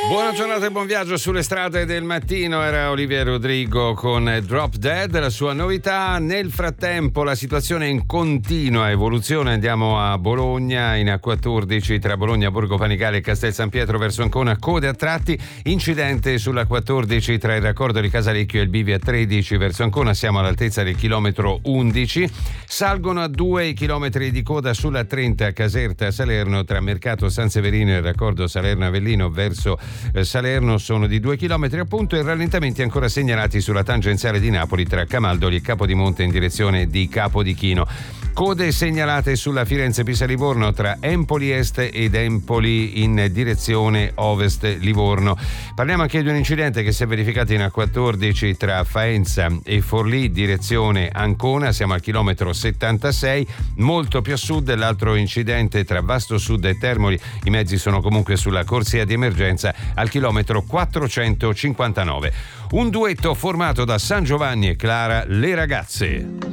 Buona giornata e buon viaggio sulle strade del mattino. Era Olivia Rodrigo con Drop Dead, la sua novità. Nel frattempo la situazione è in continua evoluzione. Andiamo a Bologna, in A14 tra Bologna, Borgo Panigale e Castel San Pietro verso Ancona, code a tratti. Incidente sulla 14 tra il raccordo di Casalecchio e il bivio A13 verso Ancona, siamo all'altezza del chilometro 11. Salgono a 2 i chilometri di coda sulla 30 Caserta Salerno tra Mercato San Severino e il raccordo Salerno Avellino verso Salerno, sono di 2 chilometri appunto, e rallentamenti ancora segnalati sulla tangenziale di Napoli tra Camaldoli e Capodimonte in direzione di Capodichino. Code segnalate sulla Firenze-Pisa-Livorno tra Empoli Est ed Empoli in direzione Ovest-Livorno. Parliamo anche di un incidente che si è verificato in A14 tra Faenza e Forlì, direzione Ancona, siamo al chilometro 76. Molto più a sud l'altro incidente tra Vasto Sud e Termoli, i mezzi sono comunque sulla corsia di emergenza al chilometro 459. Un duetto formato da San Giovanni e Clara, Le Ragazze.